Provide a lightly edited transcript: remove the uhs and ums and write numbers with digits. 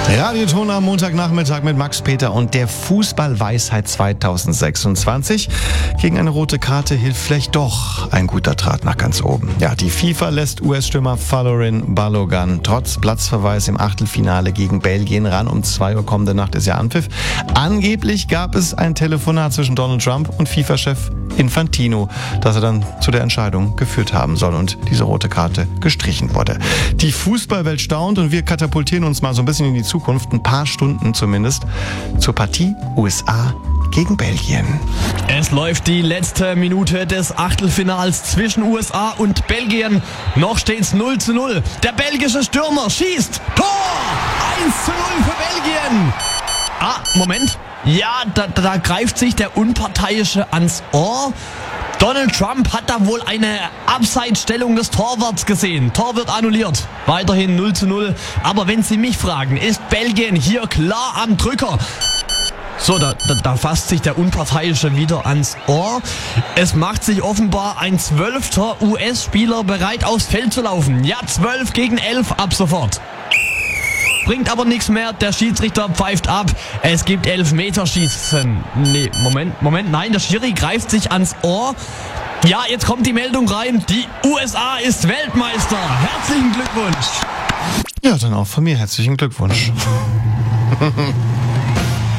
Radioton am Montagnachmittag mit Max Peter und der Fußballweisheit 2026. Gegen eine rote Karte hilft vielleicht doch ein guter Draht nach ganz oben. Ja, die FIFA lässt US-Stürmer Folarin Balogun trotz Platzverweis im Achtelfinale gegen Belgien ran. Um 2 Uhr kommende Nacht ist ja Anpfiff. Angeblich gab es ein Telefonat zwischen Donald Trump und FIFA-Chef Infantino, das er dann zu der Entscheidung geführt haben soll und diese rote Karte gestrichen wurde. Die Fußballwelt staunt und wir katapultieren uns mal so ein bisschen in die Zukunft, ein paar Stunden zumindest, zur Partie USA gegen Belgien. Es läuft die letzte Minute des Achtelfinals zwischen USA und Belgien. Noch steht's 0:0. Der belgische Stürmer schießt. Tor! 1:0 für Belgien. Moment. Ja, da greift sich der Unparteiische ans Ohr. Donald Trump hat da wohl eine Abseitsstellung des Torwarts gesehen. Tor wird annulliert. Weiterhin 0:0. Aber wenn Sie mich fragen, ist Belgien hier klar am Drücker? So, da fasst sich der Unparteiische wieder ans Ohr. Es macht sich offenbar ein 12. US-Spieler bereit, aufs Feld zu laufen. Ja, 12 gegen 11 ab sofort. Bringt aber nichts mehr, der Schiedsrichter pfeift ab. Es gibt Elfmeterschießen. Nee, Moment, nein, der Schiri greift sich ans Ohr. Ja, jetzt kommt die Meldung rein, die USA ist Weltmeister. Herzlichen Glückwunsch. Ja, dann auch von mir herzlichen Glückwunsch.